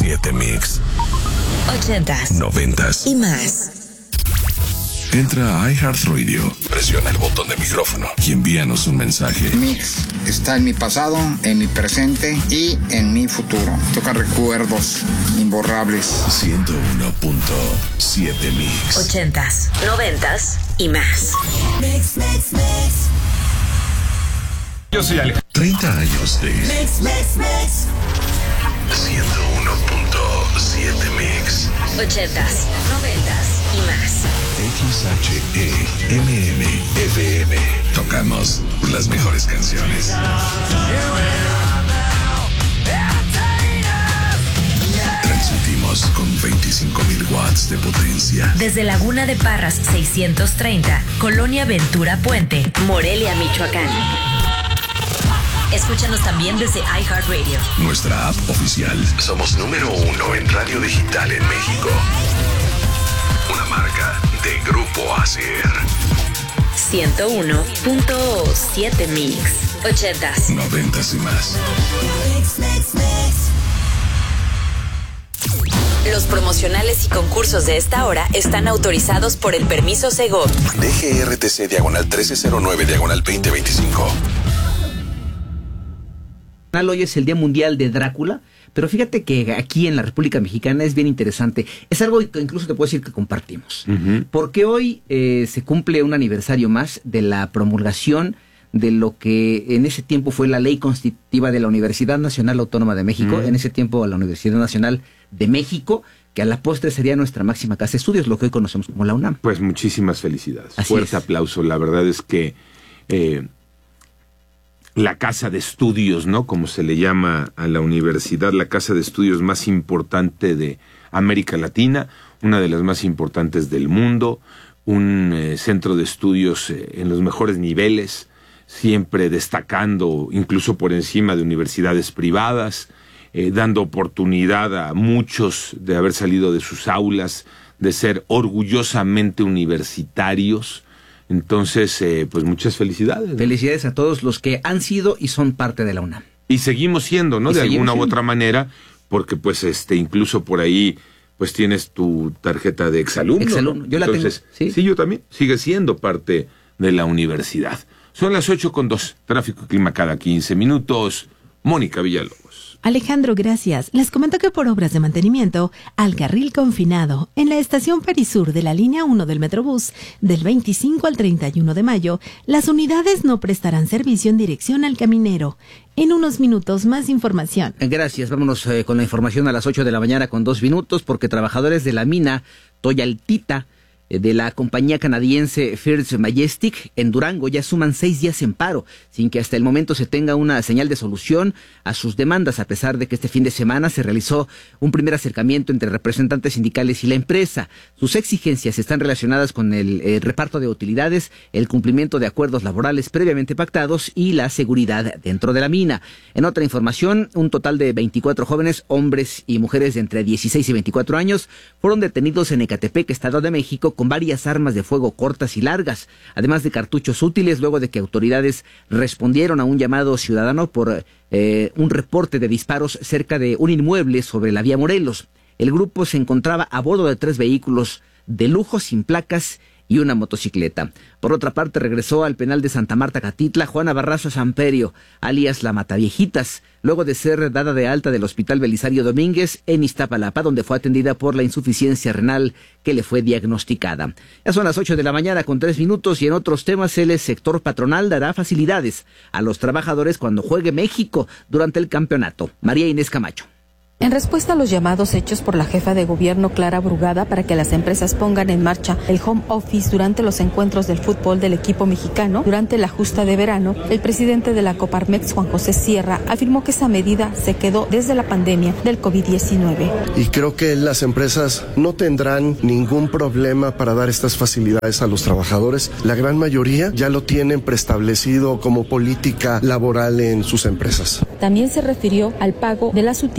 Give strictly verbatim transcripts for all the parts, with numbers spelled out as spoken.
siete Mix. Ochentas, noventas y más. Entra a iHeartRadio, presiona el botón de micrófono y envíanos un mensaje. Mix está en mi pasado, en mi presente y en mi futuro. Toca recuerdos imborrables. ciento uno punto siete Mix. Ochentas, noventas y más. Mix, mix, mix. Yo soy Alejandro. treinta años de Mix, mix, mix. ciento uno punto siete Mix. Ochentas, noventas y más. X H E M M F M. Tocamos las mejores canciones. Transmitimos con veinticinco mil watts de potencia. Desde Laguna de Parras seiscientos treinta, Colonia Ventura Puente, Morelia, Michoacán. Escúchanos también desde iHeartRadio. Nuestra app oficial. Somos número uno en radio digital en México. Una marca de Grupo A C R. ciento uno punto siete Mix. Ochentas, Noventas y más. Mix, mix, mix. Los promocionales y concursos de esta hora están autorizados por el permiso Segov. D G R T C diagonal trece cero nueve diagonal veinte veinticinco. Hoy es el Día Mundial de Drácula, pero fíjate que aquí en la República Mexicana es bien interesante. Es algo que incluso te puedo decir que compartimos. Uh-huh. Porque hoy eh, se cumple un aniversario más de la promulgación de lo que en ese tiempo fue la ley constitutiva de la Universidad Nacional Autónoma de México, uh-huh. en ese tiempo la Universidad Nacional de México, que a la postre sería nuestra máxima casa de estudios, lo que hoy conocemos como la UNAM. Pues muchísimas felicidades. Así Fuerte es. aplauso. La verdad es que eh, la casa de estudios, ¿no? Como se le llama a la universidad, la casa de estudios más importante de América Latina, una de las más importantes del mundo, un eh, centro de estudios eh, en los mejores niveles, siempre destacando incluso por encima de universidades privadas, eh, dando oportunidad a muchos de haber salido de sus aulas, de ser orgullosamente universitarios. Entonces, eh, pues muchas felicidades, ¿no? Felicidades a todos los que han sido y son parte de la UNAM. Y seguimos siendo, ¿no? Y de alguna siendo. u otra manera, porque pues este incluso por ahí pues tienes tu tarjeta de exalumno. Exalumno, ¿no? yo la Entonces, tengo. ¿Sí? sí, yo también. Sigue siendo parte de la universidad. Son las ocho con dos. Tráfico y clima cada quince minutos. Mónica Villalobos. Alejandro, gracias. Les comento que por obras de mantenimiento al carril confinado en la estación Perisur de la línea uno del Metrobús del veinticinco al treinta y uno de mayo, las unidades no prestarán servicio en dirección al Caminero. En unos minutos, más información. Gracias. Vámonos eh, con la información a las ocho de la mañana con dos minutos, porque trabajadores de la mina Toyaltita de la compañía canadiense First Majestic en Durango ya suman seis días en paro, sin que hasta el momento se tenga una señal de solución a sus demandas, a pesar de que este fin de semana se realizó un primer acercamiento entre representantes sindicales y la empresa. Sus exigencias están relacionadas con el eh, reparto de utilidades, el cumplimiento de acuerdos laborales previamente pactados y la seguridad dentro de la mina. En otra información, un total de veinticuatro jóvenes, hombres y mujeres de entre dieciséis y veinticuatro años, fueron detenidos en Ecatepec, Estado de México, con varias armas de fuego cortas y largas, además de cartuchos útiles, luego de que autoridades respondieron a un llamado ciudadano por eh, un reporte de disparos cerca de un inmueble sobre la vía Morelos. El grupo se encontraba a bordo de tres vehículos de lujo sin placas y una motocicleta. Por otra parte, regresó al penal de Santa Marta, Catitla, Juana Barraza Samperio, alias La Mataviejitas, luego de ser dada de alta del Hospital Belisario Domínguez en Iztapalapa, donde fue atendida por la insuficiencia renal que le fue diagnosticada. Ya son las ocho de la mañana con tres minutos, y en otros temas, el sector patronal dará facilidades a los trabajadores cuando juegue México durante el campeonato. María Inés Camacho. En respuesta a los llamados hechos por la jefa de gobierno Clara Brugada para que las empresas pongan en marcha el home office durante los encuentros del fútbol del equipo mexicano durante la justa de verano, el presidente de la Coparmex, Juan José Sierra, afirmó que esa medida se quedó desde la pandemia del covid diecinueve. Y creo que las empresas no tendrán ningún problema para dar estas facilidades a los trabajadores. La gran mayoría ya lo tienen preestablecido como política laboral en sus empresas. También se refirió al pago de las utilidades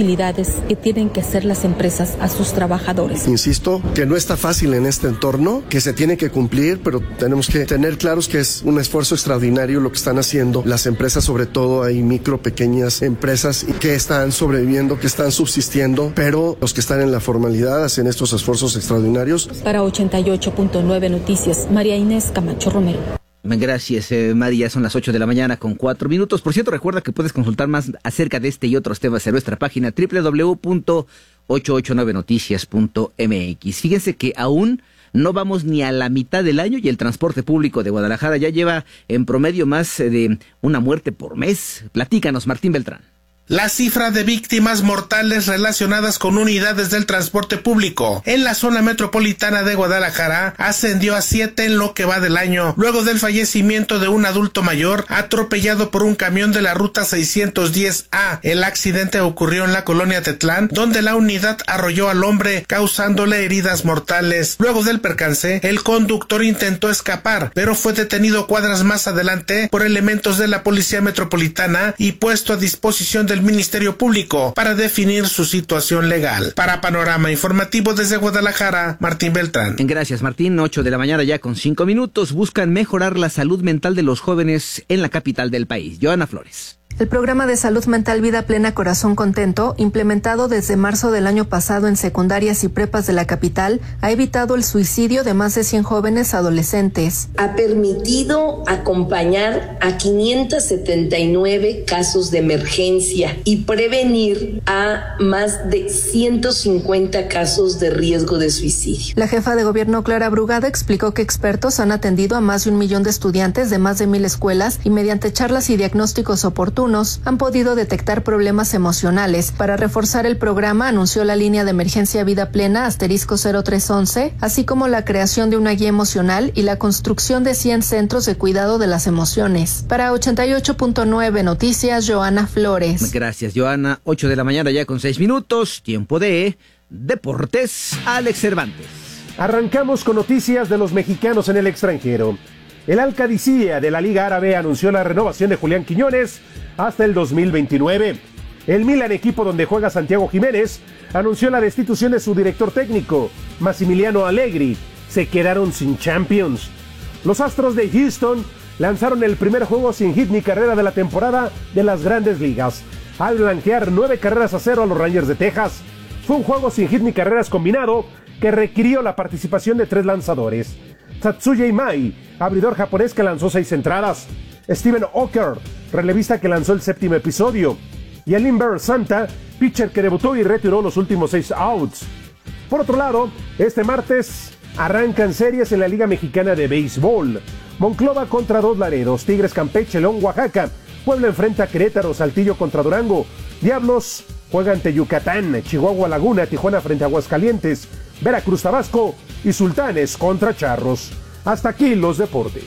que tienen que hacer las empresas a sus trabajadores. Insisto que no está fácil en este entorno, que se tiene que cumplir, pero tenemos que tener claros que es un esfuerzo extraordinario lo que están haciendo las empresas, sobre todo hay micro, pequeñas empresas que están sobreviviendo, que están subsistiendo, pero los que están en la formalidad hacen estos esfuerzos extraordinarios. Para ochenta y ocho punto nueve Noticias, María Inés Camacho Romero. Gracias, eh, María. Son las ocho de la mañana con cuatro minutos. Por cierto, recuerda que puedes consultar más acerca de este y otros temas en nuestra página doble u doble u doble u punto ochocientos ochenta y nueve noticias punto m x. Fíjense que aún no vamos ni a la mitad del año y el transporte público de Guadalajara ya lleva en promedio más de una muerte por mes. Platícanos, Martín Beltrán. La cifra de víctimas mortales relacionadas con unidades del transporte público en la zona metropolitana de Guadalajara ascendió a siete en lo que va del año, luego del fallecimiento de un adulto mayor atropellado por un camión de la ruta seiscientos diez A. El accidente ocurrió en la colonia Tetlán, donde la unidad arrolló al hombre, causándole heridas mortales. Luego del percance, el conductor intentó escapar, pero fue detenido cuadras más adelante por elementos de la Policía Metropolitana y puesto a disposición del Ministerio Público para definir su situación legal. Para Panorama Informativo desde Guadalajara, Martín Beltrán. Gracias, Martín. Ocho de la mañana ya con cinco minutos. Buscan mejorar la salud mental de los jóvenes en la capital del país. Joana Flores. El programa de salud mental Vida Plena Corazón Contento, implementado desde marzo del año pasado en secundarias y prepas de la capital, ha evitado el suicidio de más de cien jóvenes adolescentes. Ha permitido acompañar a quinientos setenta y nueve casos de emergencia y prevenir a más de ciento cincuenta casos de riesgo de suicidio. La jefa de gobierno Clara Brugada explicó que expertos han atendido a más de un millón de estudiantes de más de mil escuelas y mediante charlas y diagnósticos oportunos han podido detectar problemas emocionales. Para reforzar el programa, anunció la línea de emergencia Vida Plena asterisco cero tres once, así como la creación de una guía emocional y la construcción de cien centros de cuidado de las emociones. Para ochenta y ocho punto nueve Noticias, Joana Flores. Gracias, Joana. Ocho de la mañana ya con seis minutos. Tiempo de Deportes. Alex Cervantes. Arrancamos con noticias de los mexicanos en el extranjero. El Al-Qadisiyah de la Liga Árabe anunció la renovación de Julián Quiñones hasta el dos mil veintinueve. El Milan, equipo donde juega Santiago Jiménez, anunció la destitución de su director técnico, Massimiliano Allegri. Se quedaron sin Champions. Los Astros de Houston lanzaron el primer juego sin hit ni carrera de la temporada de las Grandes Ligas, al blanquear nueve carreras a cero a los Rangers de Texas. Fue un juego sin hit ni carreras combinado que requirió la participación de tres lanzadores. Tatsuya Imai, abridor japonés que lanzó seis entradas. Steven Oker, relevista que lanzó el séptimo episodio. Y Elimber Santa, pitcher que debutó y retiró los últimos seis outs. Por otro lado, este martes arrancan series en la Liga Mexicana de Béisbol. Monclova contra Dos Laredos, Tigres Campeche, León Oaxaca. Puebla enfrenta a Querétaro, Saltillo contra Durango. Diablos juega ante Yucatán, Chihuahua Laguna, Tijuana frente a Aguascalientes, Veracruz Tabasco y Sultanes contra Charros. Hasta aquí los deportes.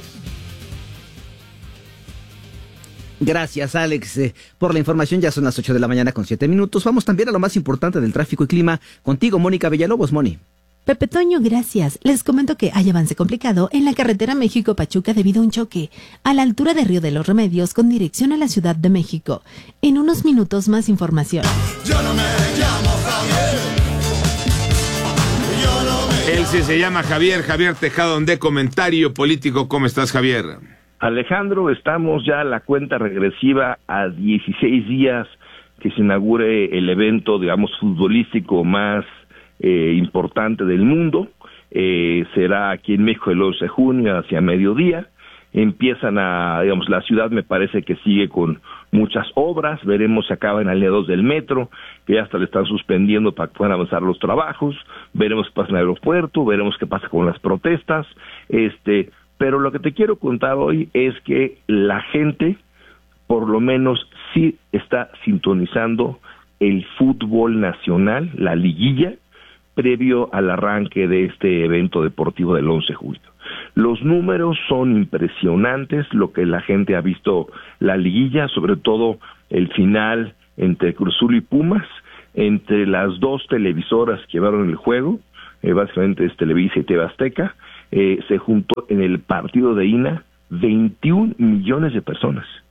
Gracias, Alex, eh, por la información. Ya son las ocho de la mañana con siete minutos. Vamos también a lo más importante del tráfico y clima. Contigo, Mónica Villalobos. Moni. Pepe Toño, gracias. Les comento que hay avance complicado en la carretera México-Pachuca debido a un choque a la altura de Río de los Remedios con dirección a la Ciudad de México. En unos minutos más información. Yo no me llamo Javier. Yo no me... Él sí se llama Javier, Javier Tejado, de Comentario Político. ¿Cómo estás, Javier? Alejandro, estamos ya a la cuenta regresiva a dieciséis días que se inaugure el evento, digamos, futbolístico más eh, importante del mundo. Eh, será aquí en México el once de junio hacia mediodía. Empiezan a, digamos, la ciudad me parece que sigue con muchas obras. Veremos si acaban aliados del metro, que ya hasta le están suspendiendo para que puedan avanzar los trabajos. Veremos qué pasa en el aeropuerto, veremos qué pasa con las protestas. Este, pero lo que te quiero contar hoy es que la gente, por lo menos, sí está sintonizando el fútbol nacional, la liguilla, previo al arranque de este evento deportivo del once de junio. Los números son impresionantes, lo que la gente ha visto la liguilla, sobre todo el final entre Cruz Azul y Pumas, entre las dos televisoras que llevaron el juego, eh, básicamente es Televisa y T V Azteca, eh, se juntó en el partido de ida veintiún millones de personas.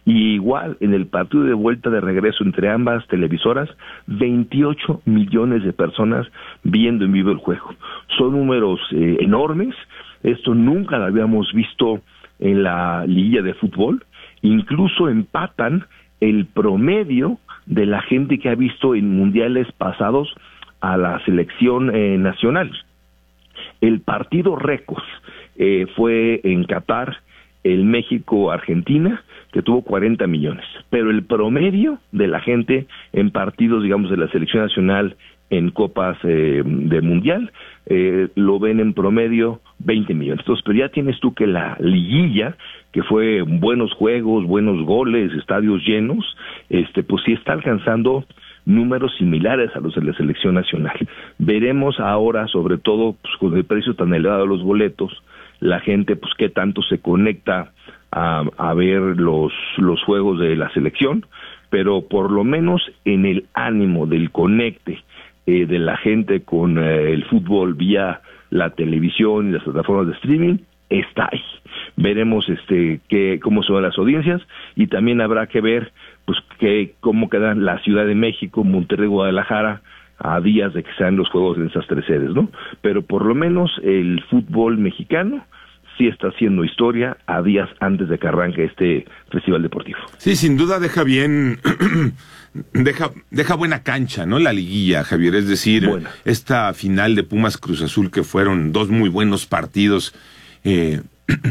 Y igual, en el partido de vuelta de regreso entre ambas televisoras, veintiocho millones de personas viendo en vivo el juego. Son números eh, enormes. Esto nunca lo habíamos visto en la liguilla de fútbol. Incluso empatan el promedio de la gente que ha visto en mundiales pasados a la selección eh, nacional. El partido récord eh, fue en Qatar, el México-Argentina, que tuvo cuarenta millones, pero el promedio de la gente en partidos, digamos, de la selección nacional en copas eh, de mundial, eh, lo ven en promedio veinte millones. Entonces, pero ya tienes tú que la liguilla, que fue buenos juegos, buenos goles, estadios llenos, este, pues sí está alcanzando números similares a los de la selección nacional. Veremos ahora, sobre todo, pues, con el precio tan elevado de los boletos, la gente, pues, qué tanto se conecta a, a ver los, los juegos de la selección, pero por lo menos en el ánimo del conecte eh, de la gente con eh, el fútbol vía la televisión y las plataformas de streaming, está ahí. Veremos este qué, cómo son las audiencias, y también habrá que ver pues que, cómo quedan la Ciudad de México, Monterrey, Guadalajara, a días de que sean los juegos en esas tres sedes, ¿no? Pero por lo menos el fútbol mexicano sí está haciendo historia a días antes de que arranque este festival deportivo. Sí, sin duda deja bien, deja deja buena cancha, ¿no? La liguilla, Javier, es decir, bueno, esta final de Pumas Cruz Azul, que fueron dos muy buenos partidos, eh,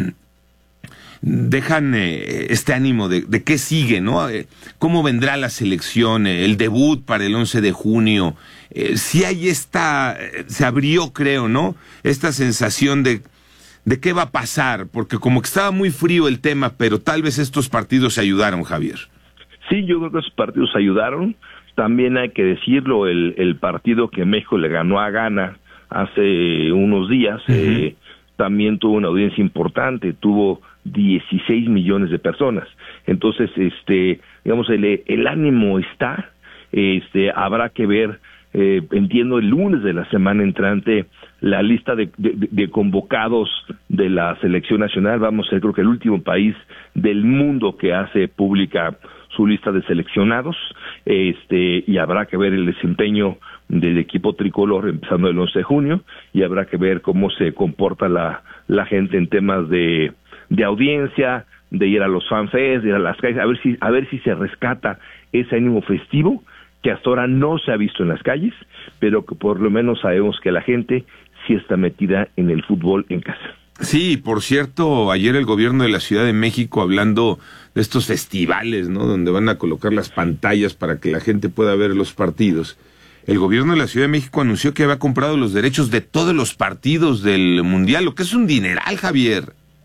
dejan eh, este ánimo de, de qué sigue, ¿no? Eh, ¿Cómo vendrá la selección? Eh, el debut para el once de junio. Eh, si hay esta, eh, se abrió, creo, ¿no? Esta sensación de ¿De qué va a pasar? Porque como que estaba muy frío el tema, pero tal vez estos partidos ayudaron, Javier. Sí, yo creo que esos partidos ayudaron. También hay que decirlo, el, el partido que México le ganó a Ghana hace unos días, uh-huh. eh, también tuvo una audiencia importante, tuvo dieciséis millones de personas. Entonces, este, digamos, el, el ánimo está, este, habrá que ver, eh, entiendo, el lunes de la semana entrante, la lista de, de, de convocados de la selección nacional. Vamos a ser, creo que, el último país del mundo que hace pública su lista de seleccionados, este, y habrá que ver el desempeño del equipo tricolor empezando el once de junio, y habrá que ver cómo se comporta la, la gente en temas de, de audiencia, de ir a los fanfests, de ir a las calles, a ver si, a ver si se rescata ese ánimo festivo que hasta ahora no se ha visto en las calles, pero que por lo menos sabemos que la gente sí está metida en el fútbol en casa. Sí, por cierto, ayer el gobierno de la Ciudad de México, hablando de estos festivales, ¿no?, donde van a colocar las pantallas para que la gente pueda ver los partidos, el gobierno de la Ciudad de México anunció que había comprado los derechos de todos los partidos del Mundial, lo que es un dineral, Javier.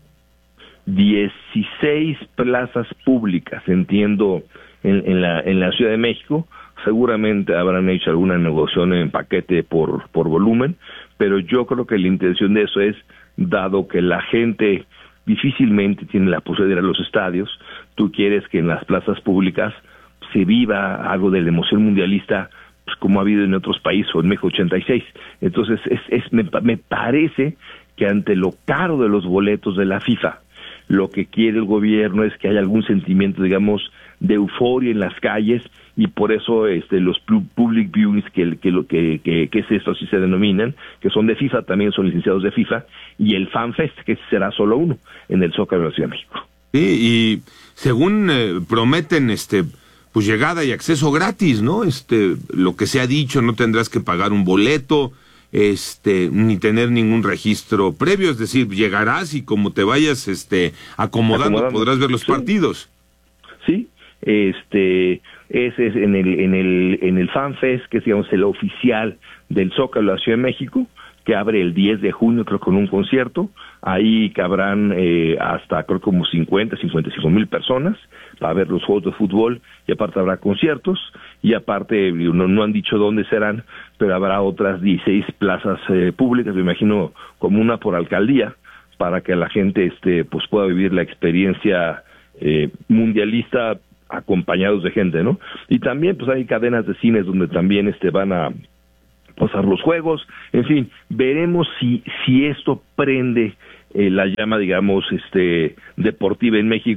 dieciséis plazas públicas, entiendo, en, en, la, en la Ciudad de México. Seguramente habrán hecho alguna negociación en paquete por, por volumen, pero yo creo que la intención de eso es, dado que la gente difícilmente tiene la posibilidad de ir a los estadios, tú quieres que en las plazas públicas se viva algo de la emoción mundialista, pues como ha habido en otros países, o en México ochenta y seis. Entonces, es, es me, me parece que ante lo caro de los boletos de la FIFA, lo que quiere el gobierno es que haya algún sentimiento, digamos, de euforia en las calles, y por eso este los public viewings, que que lo que, que que es esto, así se denominan, que son de FIFA, también son licenciados de FIFA, y el FanFest, que será solo uno en el Zócalo de la Ciudad de México. Sí, y según eh, prometen este pues llegada y acceso gratis, ¿no? Este, lo que se ha dicho, no tendrás que pagar un boleto, este, ni tener ningún registro previo, es decir, llegarás y como te vayas este acomodando, acomodando. podrás ver los sí. partidos. Sí, este ese es en el en el en el FanFest, que es, digamos, el oficial del Zócalo de la Ciudad de México, que abre el diez de junio, creo, con un concierto. Ahí cabrán eh, hasta, creo, como cincuenta, cincuenta y cinco mil personas para ver los juegos de fútbol, y aparte habrá conciertos, y aparte, no, no han dicho dónde serán, pero habrá otras dieciséis plazas eh, públicas, me imagino, como una por alcaldía, para que la gente este pues pueda vivir la experiencia eh, mundialista acompañados de gente, ¿no? Y también pues hay cadenas de cines donde también este van a pasar los juegos. En fin, veremos si si esto prende eh, la llama, digamos, este deportiva en México,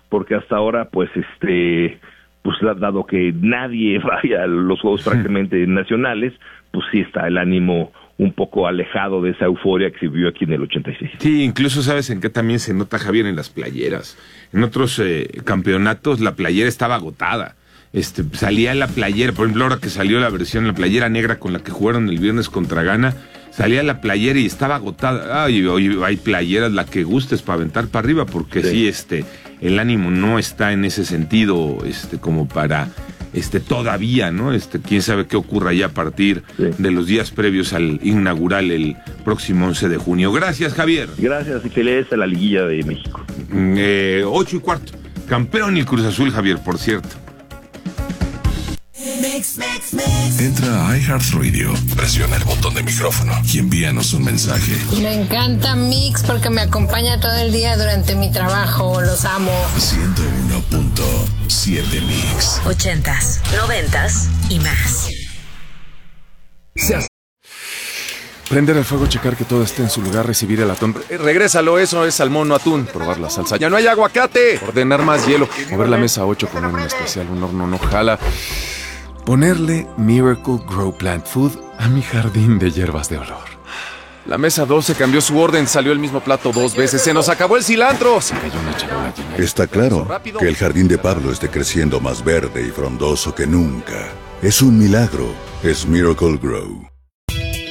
porque hasta ahora, pues, este, pues dado que nadie vaya a los juegos prácticamente nacionales, pues sí está el ánimo un poco alejado de esa euforia que se vivió aquí en el ochenta y seis. Sí, incluso sabes en qué también se nota, Javier, en las playeras. En otros eh, campeonatos la playera estaba agotada. Este, salía la playera, por ejemplo, ahora que salió la versión, la playera negra con la que jugaron el viernes contra Ghana, salía la playera y estaba agotada. Ay, hoy hay playeras, la que gustes para aventar para arriba, porque sí. sí, este, el ánimo no está en ese sentido, este, como para, este, todavía, ¿no? Este, quién sabe qué ocurra ya a partir sí. de los días previos al inaugural el próximo once de junio. Gracias, Javier. Gracias y feliz a la liguilla de México. Eh, ocho y cuarto. Campeón el Cruz Azul, Javier, por cierto. Mix, mix, mix. Entra a iHeartRadio, presiona el botón de micrófono y envíanos un mensaje. Me encanta Mix porque me acompaña todo el día durante mi trabajo. Los amo. ciento uno punto siete Mix. Ochentas, noventas y más. Prender el fuego, checar que todo esté en su lugar, recibir el atún. Eh, regrésalo, eso es salmón, no atún. Probar la salsa. ¡Ya no hay aguacate! Ordenar más hielo. Mover la mesa ocho, poner un especial, un horno no jala. Ponerle Miracle Grow Plant Food a mi jardín de hierbas de olor. La mesa doce cambió su orden, salió el mismo plato dos veces. ¡Se nos acabó el cilantro! Se cayó una charola llena. Está claro que el jardín de Pablo esté creciendo más verde y frondoso que nunca. Es un milagro. Es Miracle Grow.